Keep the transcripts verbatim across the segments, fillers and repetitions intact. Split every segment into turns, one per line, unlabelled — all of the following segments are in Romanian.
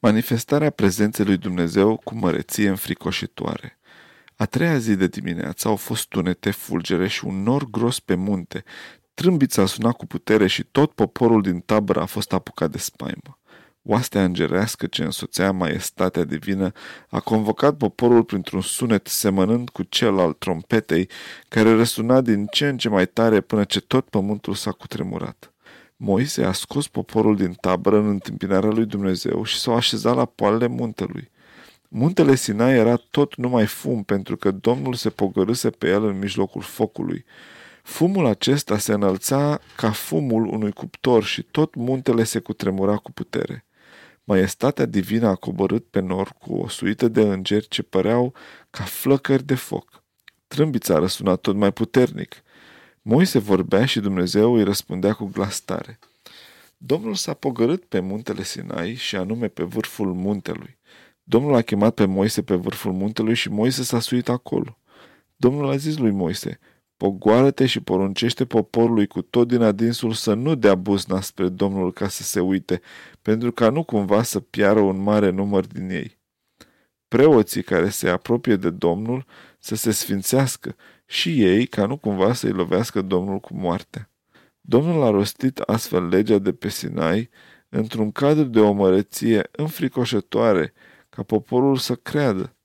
Manifestarea prezenței lui Dumnezeu cu măreție înfricoșitoare. A treia zi de dimineață au fost tunete, fulgere și un nor gros pe munte. Trâmbița a sunat cu putere și tot poporul din tabără a fost apucat de spaimă. Oastea îngerească ce însoțea maestatea divină a convocat poporul printr-un sunet semănând cu cel al trompetei, care răsuna din ce în ce mai tare până ce tot pământul s-a cutremurat. Moise a scos poporul din tabără în întâmpinarea lui Dumnezeu și s-au așezat la poalele muntelui. Muntele Sinai era tot numai fum, pentru că Domnul se pogorâse pe el în mijlocul focului. Fumul acesta se înălța ca fumul unui cuptor și tot muntele se cutremura cu putere. Maestatea divină a coborât pe nor cu o suită de îngeri ce păreau ca flăcări de foc. Trâmbița răsuna tot mai puternic. Moise vorbea și Dumnezeu îi răspundea cu glas tare. Domnul s-a pogorât pe muntele Sinai și anume pe vârful muntelui. Domnul a chemat pe Moise pe vârful muntelui și Moise s-a suit acolo. Domnul a zis lui Moise, pogoară-te și poruncește poporului cu tot din adinsul să nu dea buzna spre Domnul ca să se uite, pentru ca nu cumva să piară un mare număr din ei. Preoții care se apropie de Domnul să se sfințească și ei ca nu cumva să-i lovească Domnul cu moartea. Domnul a rostit astfel legea de pe Sinai într-un cadru de o măreție înfricoșătoare ca poporul să creadă.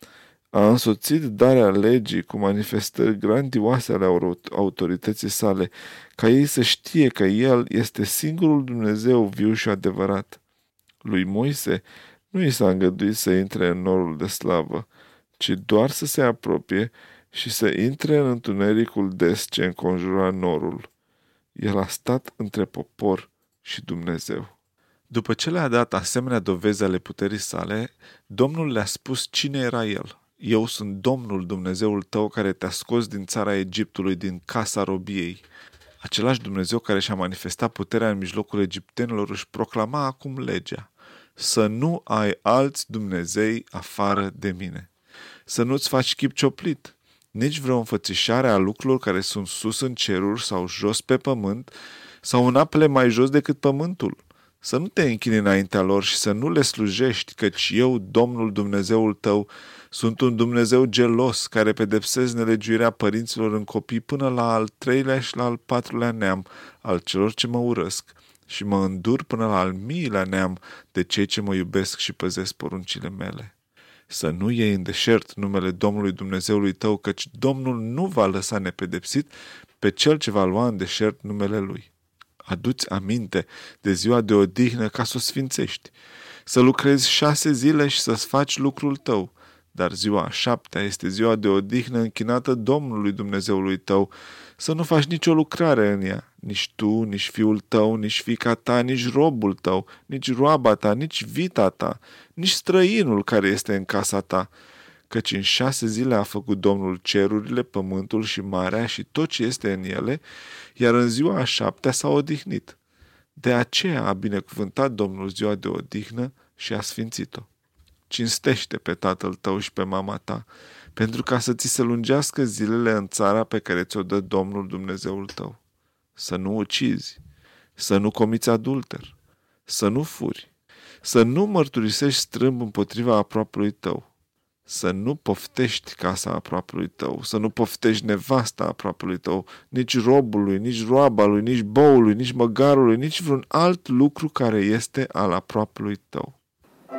A însoțit darea legii cu manifestări grandioase ale autorității sale, ca ei să știe că El este singurul Dumnezeu viu și adevărat. Lui Moise nu i s-a îngăduit să intre în norul de slavă, ci doar să se apropie și să intre în întunericul des ce înconjura norul. El a stat între popor și Dumnezeu. După ce le-a dat asemenea dovezi ale puterii sale, Domnul le-a spus cine era El. Eu sunt Domnul Dumnezeul tău care te-a scos din țara Egiptului, din casa robiei. Același Dumnezeu care și-a manifestat puterea în mijlocul egiptenilor își proclama acum legea. Să nu ai alți Dumnezei afară de mine. Să nu-ți faci chip cioplit, nici vreo înfățișare a lucrurilor care sunt sus în ceruri sau jos pe pământ sau în apele mai jos decât pământul. Să nu te închini înaintea lor și să nu le slujești, căci eu, Domnul Dumnezeul tău, sunt un Dumnezeu gelos care pedepsesc nelegiuirea părinților în copii până la al treilea și la al patrulea neam al celor ce mă urăsc și mă îndur până la al miilea neam de cei ce mă iubesc și păzesc poruncile mele. Să nu iei în deșert numele Domnului Dumnezeului tău, căci Domnul nu va lăsa nepedepsit pe cel ce va lua în deșert numele Lui. Adu-ți aminte de ziua de odihnă ca să o sfințești, să lucrezi șase zile și să-ți faci lucrul tău, dar ziua a șaptea este ziua de odihnă închinată Domnului Dumnezeului tău, să nu faci nicio lucrare în ea, nici tu, nici fiul tău, nici fiica ta, nici robul tău, nici roaba ta, nici vita ta, nici străinul care este în casa ta, căci în șase zile a făcut Domnul cerurile, pământul și marea și tot ce este în ele, iar în ziua a șaptea s-a odihnit. De aceea a binecuvântat Domnul ziua de odihnă și a sfințit-o. Cinstește pe tatăl tău și pe mama ta, pentru ca să ți se lungească zilele în țara pe care ți-o dă Domnul Dumnezeul tău. Să nu ucizi, să nu comiți adulter, să nu furi, să nu mărturisești strâmb împotriva aproapelui tău, să nu poftești casa aproapelui tău, să nu poftești nevasta aproapelui tău, nici robului, nici roaba lui, nici boului, nici măgarului, nici vreun alt lucru care este al aproapelui tău.